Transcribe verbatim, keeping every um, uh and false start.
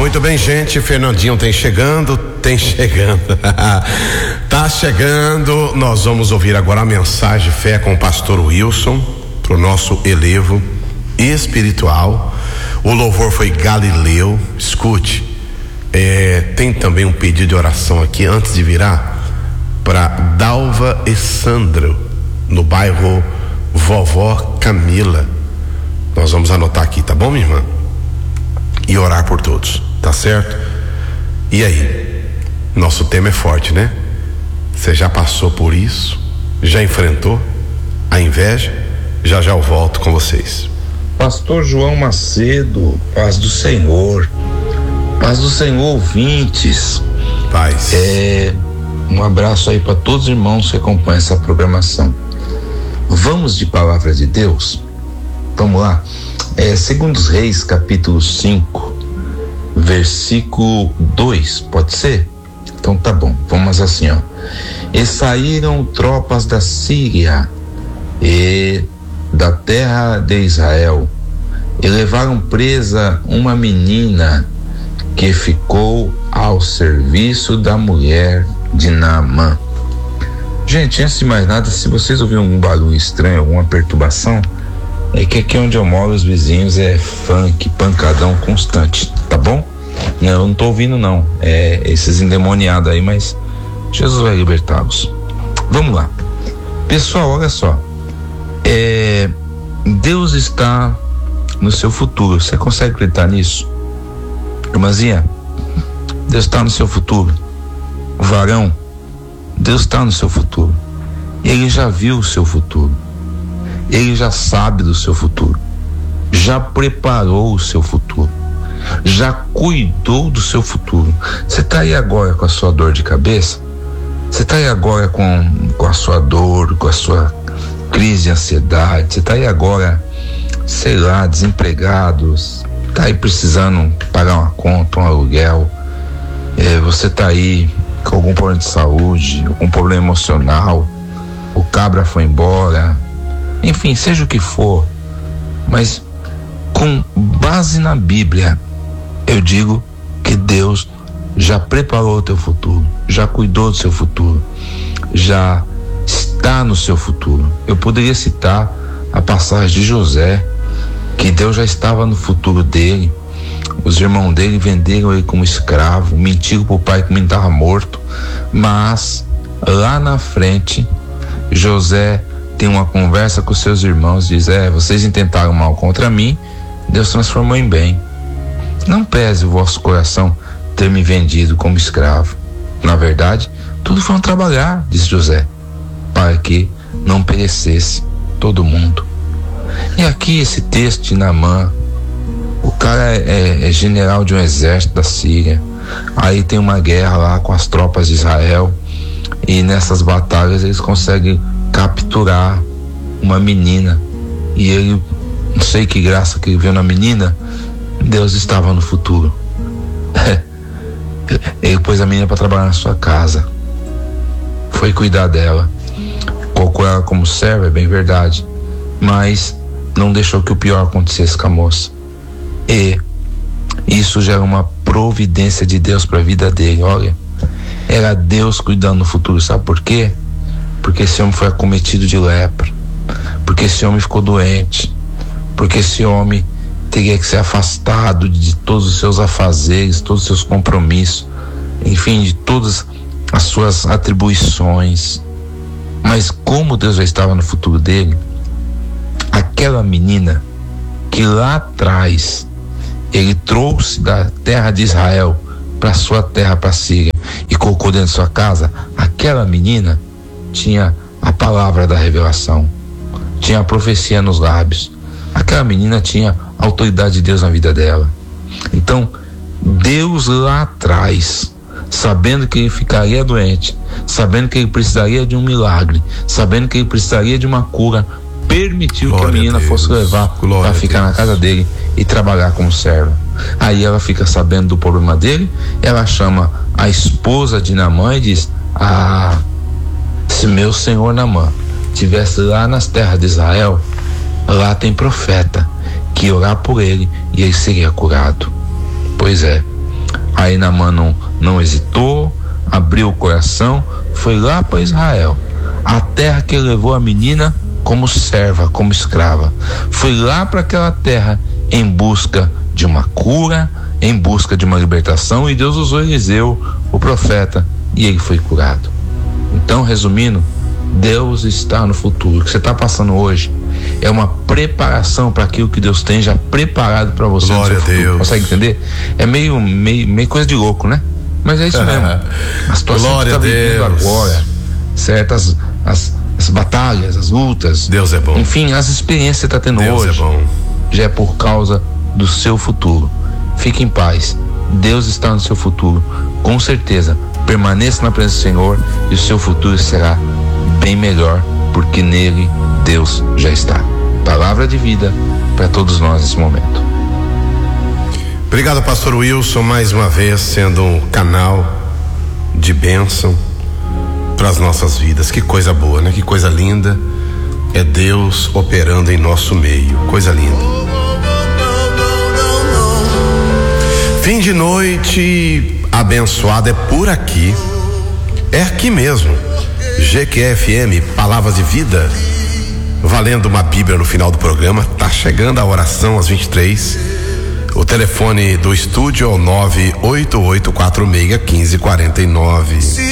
Muito bem, gente, Fernandinho tem chegando, tem chegando, tá chegando. Nós vamos ouvir agora a mensagem de fé com o pastor Wilson, pro nosso elevo espiritual. O louvor foi Galileu. Escute, é, tem também um pedido de oração aqui antes de virar para Dalva e Sandro, no bairro Vovó Camila. Nós vamos anotar aqui, tá bom, minha irmã? E orar por todos, tá certo? E aí, nosso tema é forte, né? Você já passou por isso? Já enfrentou a inveja? Já já eu volto com vocês. Pastor João Macedo, paz do Senhor, paz do Senhor, ouvintes. Paz. É, um abraço aí para todos os irmãos que acompanham essa programação. Vamos de palavra de Deus? Vamos lá. É, segundo os Reis, capítulo cinco, versículo dois, pode ser? Então tá bom, vamos assim, ó. E saíram tropas da Síria e da terra de Israel e levaram presa uma menina que ficou ao serviço da mulher de Naamã. Gente, antes de mais nada, se vocês ouviram algum barulho estranho, alguma perturbação, é que aqui onde eu moro os vizinhos é funk, pancadão constante, tá bom? Não, eu não tô ouvindo não, é esses endemoniados aí, mas Jesus vai libertá-los. Vamos lá. Pessoal, olha só, é, Deus está no seu futuro, você consegue acreditar nisso? Irmãzinha, Deus está no seu futuro. Varão, Deus está no seu futuro. Ele já viu o seu futuro. Ele já sabe do seu futuro, já preparou o seu futuro, já cuidou do seu futuro. Você está aí agora com a sua dor de cabeça? Você está aí agora com, com a sua dor, com a sua crise de ansiedade? Você está aí agora, sei lá, desempregado, está aí precisando pagar uma conta, um aluguel, é, você está aí com algum problema de saúde, algum problema emocional, o cabra foi embora, enfim, seja o que for, mas com base na Bíblia, eu digo que Deus já preparou o teu futuro, já cuidou do seu futuro, já está no seu futuro. Eu poderia citar a passagem de José, que Deus já estava no futuro dele. Os irmãos dele venderam ele como escravo, mentiram pro pai que o menino estava morto, mas lá na frente José tem uma conversa com seus irmãos, diz: é, vocês intentaram mal contra mim, Deus transformou em bem. Não pese o vosso coração ter me vendido como escravo. Na verdade, tudo foi um trabalhar, diz José, para que não perecesse todo mundo. E aqui esse texto de Naamã, o cara é, é, é general de um exército da Síria, aí tem uma guerra lá com as tropas de Israel, e nessas batalhas eles conseguem capturar uma menina, e ele, não sei que graça que ele viu na menina, Deus estava no futuro. Ele pôs a menina para trabalhar na sua casa, foi cuidar dela, colocou ela como serva, é bem verdade, mas não deixou que o pior acontecesse com a moça, e isso gera uma providência de Deus para a vida dele. Olha, era Deus cuidando do futuro, sabe por quê? Porque esse homem foi acometido de lepra, porque esse homem ficou doente, porque esse homem teria que ser afastado de todos os seus afazeres, todos os seus compromissos, enfim, de todas as suas atribuições. Mas como Deus já estava no futuro dele, aquela menina que lá atrás ele trouxe da terra de Israel para sua terra, para a Síria, e colocou dentro de sua casa, aquela menina tinha a palavra da revelação, tinha a profecia nos lábios. Aquela menina tinha a autoridade de Deus na vida dela. Então Deus lá atrás, sabendo que ele ficaria doente, sabendo que ele precisaria de um milagre, sabendo que ele precisaria de uma cura, permitiu Glória que a menina a fosse levar para ficar na casa dele e trabalhar como serva. Aí ela fica sabendo do problema dele, ela chama a esposa de Naamã e diz: ah, se meu senhor Naamã tivesse lá nas terras de Israel, lá tem profeta que orar por ele e ele seria curado. Pois é, Aí Naamã não, não hesitou, abriu o coração, foi lá para Israel, a terra que ele levou a menina como serva, como escrava. Foi lá para aquela terra em busca de uma cura, em busca de uma libertação, e Deus usou Eliseu, o profeta, e ele foi curado. Então, resumindo, Deus está no futuro. O que você está passando hoje é uma preparação para aquilo que Deus tem já preparado para você. Glória no seu a futuro. Deus. Consegue entender? É meio, meio, meio coisa de louco, né? Mas é isso mesmo. A situação Glória que você está vivendo Deus. agora, certas as, as batalhas, as lutas, Deus é bom. enfim, as experiências que você está tendo Deus hoje, é bom. já é por causa do seu futuro. Fique em paz. Deus está no seu futuro. Com certeza, permaneça na presença do Senhor e o seu futuro será bem melhor, porque nele Deus já está. Palavra de vida para todos nós nesse momento. Obrigado, pastor Wilson, mais uma vez sendo um canal de bênção para as nossas vidas. Que coisa boa, né? Que coisa linda é Deus operando em nosso meio. Coisa linda. Fim de noite abençoado é por aqui. É aqui mesmo. G Q F M, Palavras de Vida. Valendo uma Bíblia no final do programa. Tá chegando a oração às vinte e três. O telefone do estúdio é o nove oito oito quatro seis um cinco quatro nove.